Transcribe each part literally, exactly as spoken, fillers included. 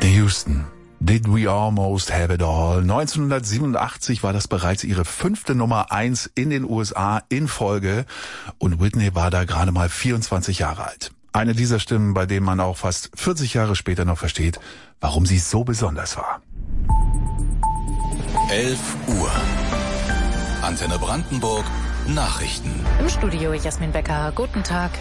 Whitney Houston. Did we almost have it all? neunzehnhundertsiebenundachtzig war das bereits ihre fünfte Nummer eins in den U S A in Folge und Whitney war da gerade mal vierundzwanzig Jahre alt. Eine dieser Stimmen, bei denen man auch fast vierzig Jahre später noch versteht, warum sie so besonders war. elf Uhr. Antenne Brandenburg, Nachrichten. Im Studio Jasmin Becker, guten Tag.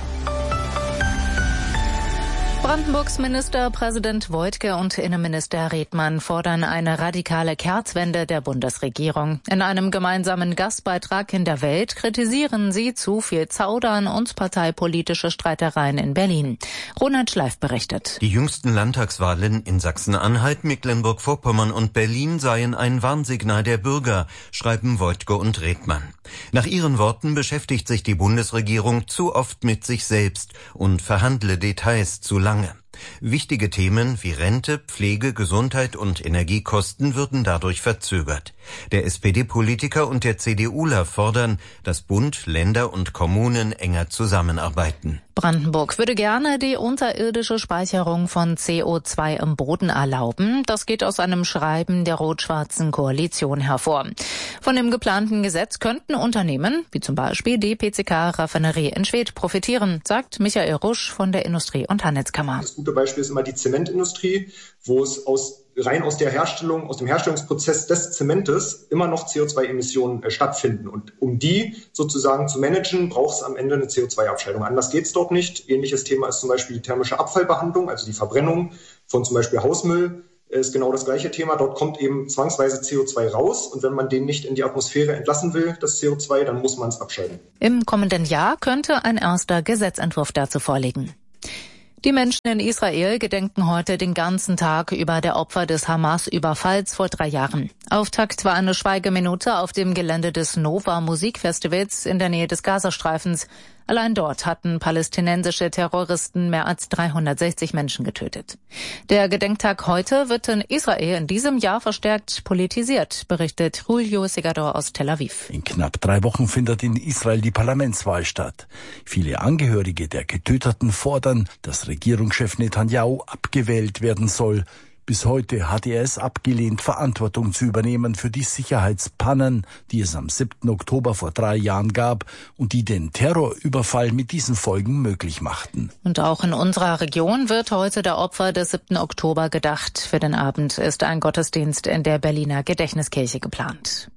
Brandenburgs Ministerpräsident Woidke und Innenminister Redmann fordern eine radikale Kehrtwende der Bundesregierung. In einem gemeinsamen Gastbeitrag in der Welt kritisieren sie zu viel Zaudern und parteipolitische Streitereien in Berlin. Ronald Schleif berichtet. Die jüngsten Landtagswahlen in Sachsen-Anhalt, Mecklenburg-Vorpommern und Berlin seien ein Warnsignal der Bürger, schreiben Woidke und Redmann. Nach ihren Worten beschäftigt sich die Bundesregierung zu oft mit sich selbst und verhandle Details zu lange. Wichtige Themen wie Rente, Pflege, Gesundheit und Energiekosten würden dadurch verzögert. Der S P D-Politiker und der CDUler fordern, dass Bund, Länder und Kommunen enger zusammenarbeiten. Brandenburg würde gerne die unterirdische Speicherung von C O zwei im Boden erlauben. Das geht aus einem Schreiben der rot-schwarzen Koalition hervor. Von dem geplanten Gesetz könnten Unternehmen, wie zum Beispiel die P C K-Raffinerie in Schwedt, profitieren, sagt Michael Rusch von der Industrie- und Handelskammer. Das gute Beispiel ist immer die Zementindustrie, wo es aus rein aus der Herstellung, aus dem Herstellungsprozess des Zementes immer noch C O zwei Emissionen äh, stattfinden. Und um die sozusagen zu managen, braucht es am Ende eine C O zwei Abscheidung. Anders geht es dort nicht. Ähnliches Thema ist zum Beispiel die thermische Abfallbehandlung, also die Verbrennung von zum Beispiel Hausmüll. Ist genau das gleiche Thema. Dort kommt eben zwangsweise C O zwei raus. Und wenn man den nicht in die Atmosphäre entlassen will, das C O zwei, dann muss man es abscheiden. Im kommenden Jahr könnte ein erster Gesetzentwurf dazu vorliegen. Die Menschen in Israel gedenken heute den ganzen Tag über der Opfer des Hamas-Überfalls vor drei Jahren. Auftakt war eine Schweigeminute auf dem Gelände des Nova Musikfestivals in der Nähe des Gazastreifens. Allein dort hatten palästinensische Terroristen mehr als dreihundertsechzig Menschen getötet. Der Gedenktag heute wird in Israel in diesem Jahr verstärkt politisiert, berichtet Julio Segador aus Tel Aviv. In knapp drei Wochen findet in Israel die Parlamentswahl statt. Viele Angehörige der Getöteten fordern, dass Regierungschef Netanyahu abgewählt werden soll. Bis heute hat er es abgelehnt, Verantwortung zu übernehmen für die Sicherheitspannen, die es am siebten Oktober vor drei Jahren gab und die den Terrorüberfall mit diesen Folgen möglich machten. Und auch in unserer Region wird heute der Opfer des siebten Oktober gedacht. Für den Abend ist ein Gottesdienst in der Berliner Gedächtniskirche geplant.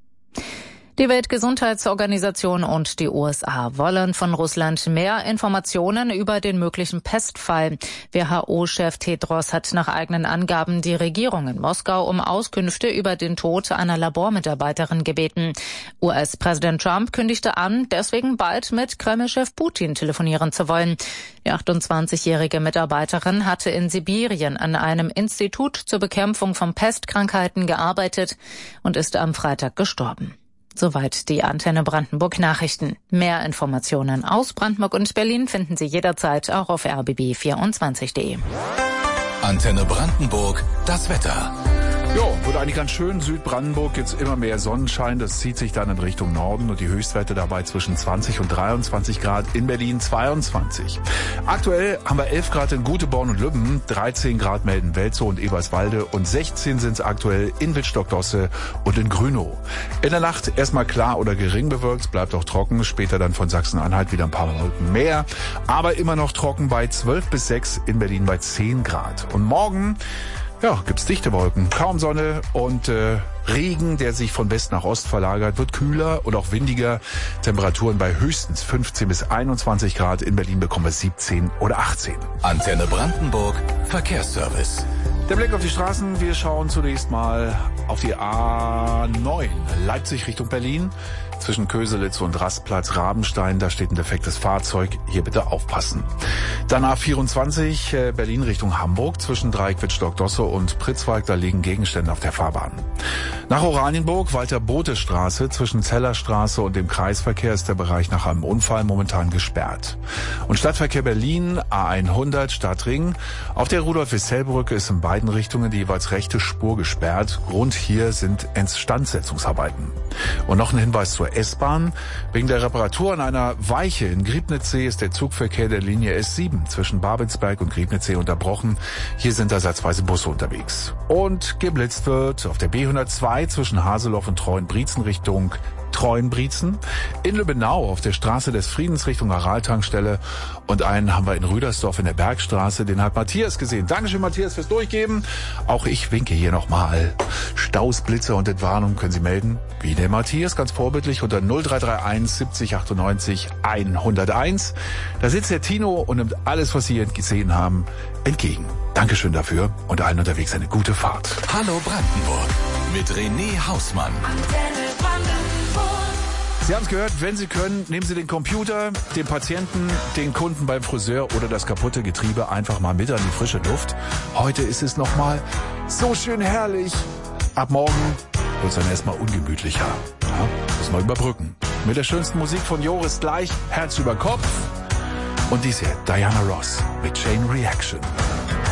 Die Weltgesundheitsorganisation und die U S A wollen von Russland mehr Informationen über den möglichen Pestfall. W H O-Chef Tedros hat nach eigenen Angaben die Regierung in Moskau um Auskünfte über den Tod einer Labormitarbeiterin gebeten. U S-Präsident Trump kündigte an, deswegen bald mit Kreml-Chef Putin telefonieren zu wollen. Die achtundzwanzigjährige Mitarbeiterin hatte in Sibirien an einem Institut zur Bekämpfung von Pestkrankheiten gearbeitet und ist am Freitag gestorben. Soweit die Antenne Brandenburg Nachrichten. Mehr Informationen aus Brandenburg und Berlin finden Sie jederzeit auch auf r b b vierundzwanzig punkt d e. Antenne Brandenburg, das Wetter. Jo, wird eigentlich ganz schön. Südbrandenburg gibt's immer mehr Sonnenschein. Das zieht sich dann in Richtung Norden und die Höchstwerte dabei zwischen zwanzig und dreiundzwanzig Grad. In Berlin zweiundzwanzig. Aktuell haben wir elf Grad in Guteborn und Lübben, dreizehn Grad melden Welzow und Eberswalde und sechzehn sind's aktuell in Wittstock-Dosse und in Grünow. In der Nacht erstmal klar oder gering bewölkt, bleibt auch trocken. Später dann von Sachsen-Anhalt wieder ein paar Wolken mehr. Aber immer noch trocken bei zwölf bis sechs, in Berlin bei zehn Grad. Und morgen ja, gibt's dichte Wolken, kaum Sonne und äh, Regen, der sich von West nach Ost verlagert, wird kühler und auch windiger. Temperaturen bei höchstens fünfzehn bis einundzwanzig Grad. In Berlin bekommen wir siebzehn oder achtzehn. Antenne Brandenburg, Verkehrsservice. Der Blick auf die Straßen. Wir schauen zunächst mal auf die A neun, Leipzig Richtung Berlin. Zwischen Köselitz und Rastplatz Rabenstein, da steht ein defektes Fahrzeug. Hier bitte aufpassen. Dann A vierundzwanzig, Berlin Richtung Hamburg. Zwischen Dreieck Wittstock-Dosse und Pritzwalk, da liegen Gegenstände auf der Fahrbahn. Nach Oranienburg, Walter-Bothe-Straße, zwischen Zellerstraße und dem Kreisverkehr ist der Bereich nach einem Unfall momentan gesperrt. Und Stadtverkehr Berlin, A hundert Stadtring. Auf der Rudolf-Wissell-Brücke ist in beiden Richtungen die jeweils rechte Spur gesperrt. Grund hier sind Instandsetzungsarbeiten. Und noch ein Hinweis zur S-Bahn. Wegen der Reparatur an einer Weiche in Griebnitzsee ist der Zugverkehr der Linie S sieben zwischen Babelsberg und Griebnitzsee unterbrochen. Hier sind ersatzweise Busse unterwegs. Und geblitzt wird auf der B hundertzwei zwischen Haseloff und Treuenbrietzen Richtung Treuenbrietzen, in Lübbenau auf der Straße des Friedens Richtung Aral-Tankstelle und einen haben wir in Rüdersdorf in der Bergstraße, den hat Matthias gesehen. Dankeschön, Matthias, fürs Durchgeben. Auch ich winke hier nochmal. Staus, Blitze und Entwarnung können Sie melden, wie der Matthias, ganz vorbildlich unter null drei drei eins siebzig achtundneunzig hunderteins. Da sitzt der Tino und nimmt alles, was Sie gesehen haben, entgegen. Dankeschön dafür und allen unterwegs eine gute Fahrt. Hallo Brandenburg mit René Hausmann. Sie haben es gehört, wenn Sie können, nehmen Sie den Computer, den Patienten, den Kunden beim Friseur oder das kaputte Getriebe einfach mal mit an die frische Luft. Heute ist es nochmal so schön herrlich. Ab morgen wird es dann erstmal ungemütlicher. Ja, müssen wir überbrücken. Mit der schönsten Musik von Joris gleich, Herz über Kopf. Und dies hier, Diana Ross mit Chain Reaction.